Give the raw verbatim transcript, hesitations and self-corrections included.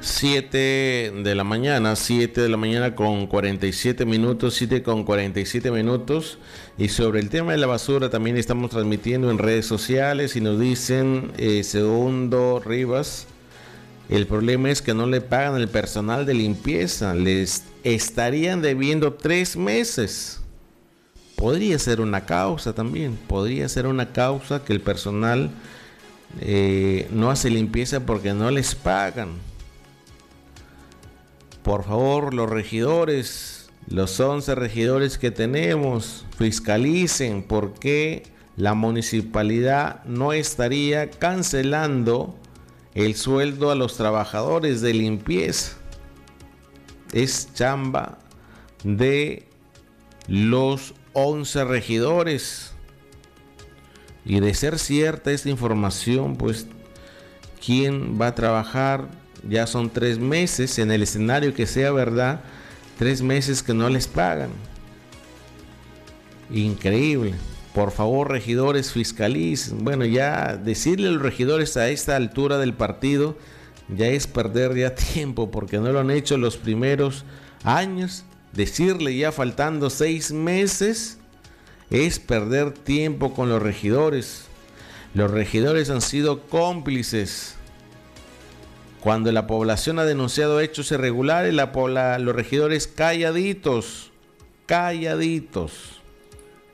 siete de la mañana, siete de la mañana con cuarenta y siete minutos, siete con cuarenta y siete minutos. Y sobre el tema de la basura también estamos transmitiendo en redes sociales y nos dicen, eh, Segundo Rivas, el problema es que no le pagan al personal de limpieza, les estarían debiendo tres meses. Podría ser una causa también, podría ser una causa que el personal eh, no hace limpieza porque no les pagan. Por favor, los regidores, los once regidores que tenemos, fiscalicen por qué la municipalidad no estaría cancelando el sueldo a los trabajadores de limpieza. Es chamba de los once regidores. Y de ser cierta esta información, pues, ¿quién va a trabajar? Ya son tres meses, en el escenario que sea verdad, tres meses que no les pagan. Increíble. Por favor, regidores, fiscalicen. Bueno, ya decirle a los regidores a esta altura del partido ya es perder ya tiempo, porque no lo han hecho los primeros años. Decirle ya faltando seis meses es perder tiempo con los regidores. Los regidores han sido cómplices. Cuando la población ha denunciado hechos irregulares, la pobla, los regidores calladitos, calladitos.